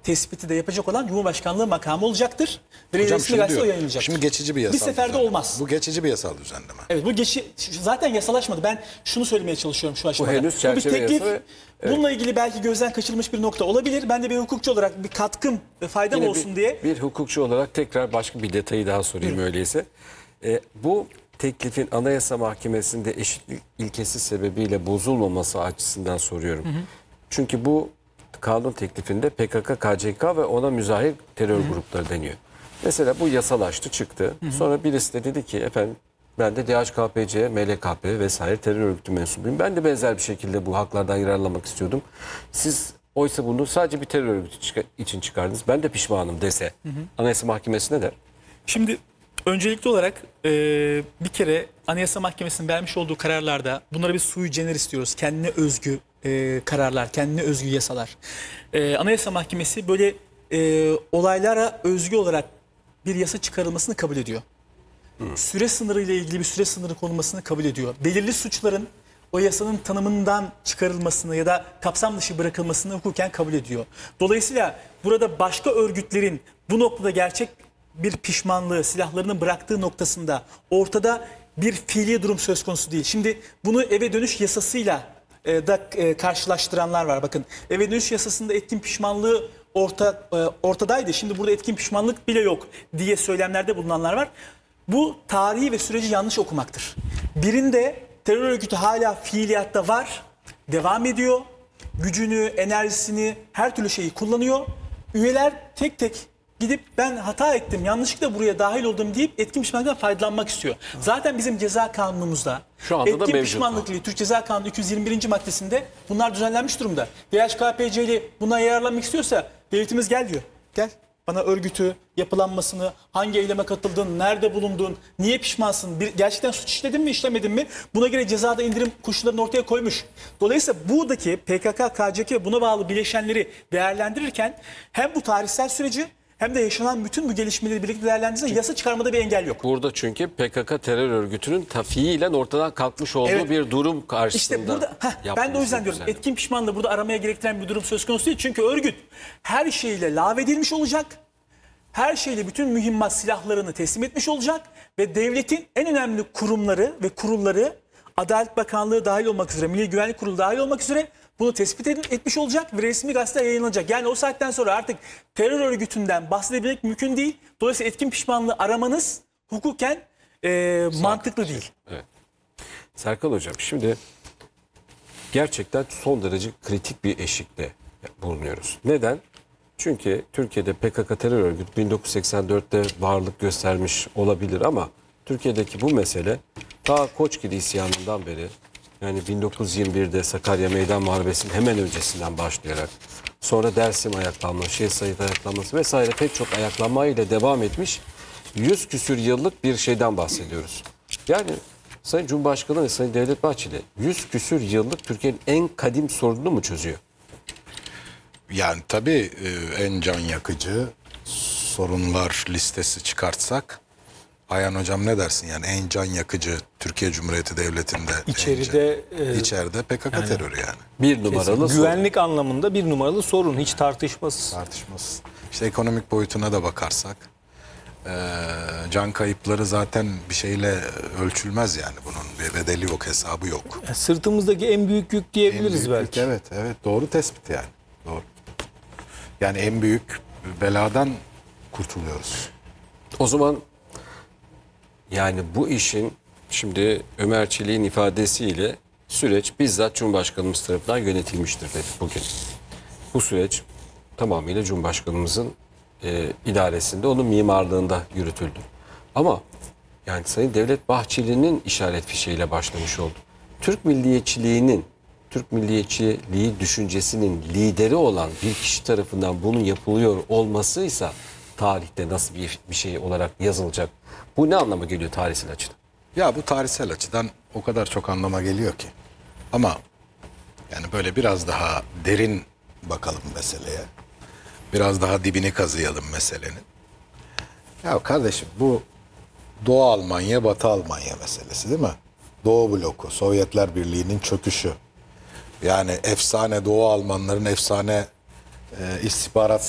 tespiti de yapacak olan Cumhurbaşkanlığı makamı olacaktır. Ve Hocam resmi şunu gazetede o diyor. yayınlanacak. Şimdi geçici bir yasal Bir seferde düzenleme. olmaz. Bu geçici bir yasal düzenleme. Evet, bu zaten yasalaşmadı. Ben şunu söylemeye çalışıyorum şu aşamada. henüz Bu bir çerçeve teklif. yasa ve- Bununla ilgili belki gözden kaçırılmış bir nokta olabilir. Ben de bir hukukçu olarak bir katkım ve faydam Yine olsun diye. bir hukukçu olarak tekrar başka bir detayı daha sorayım öyleyse. Bu teklifin Anayasa Mahkemesi'nde eşitlik ilkesi sebebiyle bozulmaması açısından soruyorum. Çünkü bu kanun teklifinde PKK, KCK ve ona müzahir terör grupları deniyor. Mesela bu yasalaştı, çıktı. Sonra birisi de dedi ki efendim ben de DHKPC, MLKP vesaire terör örgütü mensubuyum. Ben de benzer bir şekilde bu haklardan yararlanmak istiyordum. Siz oysa bunu sadece bir terör örgütü için çıkardınız. Ben de pişmanım dese Anayasa Mahkemesi ne der? Şimdi öncelikli olarak bir kere Anayasa Mahkemesi'nin vermiş olduğu kararlarda bunlara bir sui generis diyoruz. Kendine özgü kararlar, kendine özgü yasalar. Anayasa Mahkemesi böyle olaylara özgü olarak bir yasa çıkarılmasını kabul ediyor. Süre sınırı ile ilgili bir süre sınırı konulmasını kabul ediyor. Belirli suçların o yasanın tanımından çıkarılmasını ya da kapsam dışı bırakılmasını hukuken kabul ediyor. Dolayısıyla burada başka örgütlerin bu noktada gerçek bir pişmanlığı, silahlarını bıraktığı noktasında ortada bir fiili durum söz konusu değil. Şimdi bunu eve dönüş yasasıyla da karşılaştıranlar var. Bakın, eve dönüş yasasında etkin pişmanlığı ortadaydı. Şimdi burada etkin pişmanlık bile yok diye söylemlerde bulunanlar var. Bu tarihi ve süreci yanlış okumaktır. Birinde terör örgütü hala fiiliyatta var, devam ediyor. Gücünü, enerjisini, her türlü şeyi kullanıyor. Üyeler tek tek gidip ben hata ettim, yanlışlıkla buraya dahil oldum deyip etkin pişmanlıktan faydalanmak istiyor. Zaten bizim ceza kanunumuzda Şu anda da etkin mevcut pişmanlıklı Türk Ceza Kanunu 221. maddesinde bunlar düzenlenmiş durumda. DHKPC'li buna yararlanmak istiyorsa devletimiz gel diyor. Gel. Bana örgütü, yapılanmasını, hangi eyleme katıldın, nerede bulundun, niye pişmansın, gerçekten suç işledin mi, işlemedin mi? Buna göre cezada indirim koşullarını ortaya koymuş. Dolayısıyla buradaki PKK, KCK ve buna bağlı bileşenleri değerlendirirken hem bu tarihsel süreci hem de yaşanan bütün bu gelişmeleri birlikte değerlendirirse yasa çıkarmada bir engel yok. Burada çünkü PKK terör örgütünün fiilen ortadan kalkmış olduğu Evet. bir durum karşısında. İşte burada ben de o yüzden diyorum etkin pişmanlığı burada aramaya gerektiren bir durum söz konusu değil. Çünkü örgüt her şeyle lağvedilmiş olacak. Her şeyle bütün mühimmat silahlarını teslim etmiş olacak ve devletin en önemli kurumları ve kurulları Adalet Bakanlığı dahil olmak üzere, Milli Güvenlik Kurulu dahil olmak üzere bunu tespit etmiş olacak ve resmi gazetede yayınlanacak. Yani o saatten sonra artık terör örgütünden bahsedebilmek mümkün değil. Dolayısıyla etkin pişmanlığı aramanız hukuken mantıklı değil. Evet. Serkan Hocam şimdi gerçekten son derece kritik bir eşikte bulunuyoruz. Neden? Çünkü Türkiye'de PKK terör örgütü 1984'te varlık göstermiş olabilir ama Türkiye'deki bu mesele ta Koçgili isyanından beri, yani 1921'de Sakarya Meydan Muharebesi'nin hemen öncesinden başlayarak sonra Dersim ayaklanması, Şeyh Said ayaklanması vesaire pek çok ayaklanma ile devam etmiş 100 küsür yıllık bir şeyden bahsediyoruz. Yani Sayın Cumhurbaşkanı ve Sayın Devlet Bahçeli 100 küsür yıllık Türkiye'nin en kadim sorununu mu çözüyor? Yani tabii en can yakıcı sorunlar listesi çıkartsak, Ayhan Hocam ne dersin? Yani en can yakıcı Türkiye Cumhuriyeti Devleti'nde içeride PKK terörü yani. Bir numaralı sorun. Güvenlik anlamında bir numaralı sorun, hiç tartışmasız. Tartışmasız. İşte ekonomik boyutuna da bakarsak can kayıpları zaten bir şeyle ölçülmez yani, bunun bir bedeli yok, hesabı yok. Sırtımızdaki en büyük yük diyebiliriz En büyük belki. yük, evet doğru tespit yani. Doğru. Yani en büyük beladan kurtuluyoruz. O zaman yani bu işin şimdi Ömer Çelik'in ifadesiyle süreç bizzat Cumhurbaşkanımız tarafından yönetilmiştir dedi bugün. Bu süreç tamamıyla Cumhurbaşkanımızın idaresinde, onun mimarlığında yürütüldü. Ama yani Sayın Devlet Bahçeli'nin işaret fişeğiyle başlamış oldu. Türk milliyetçiliği düşüncesinin lideri olan bir kişi tarafından bunun yapılıyor olmasıysa tarihte nasıl bir şey olarak yazılacak? Bu ne anlama geliyor tarihsel açıdan? Ya bu tarihsel açıdan o kadar çok anlama geliyor ki. Ama yani böyle biraz daha derin bakalım meseleye. Biraz daha dibini kazıyalım meselenin. Ya kardeşim, bu Doğu Almanya, Batı Almanya meselesi değil mi? Doğu bloku, Sovyetler Birliği'nin çöküşü. Yani efsane Doğu Almanların efsane istihbarat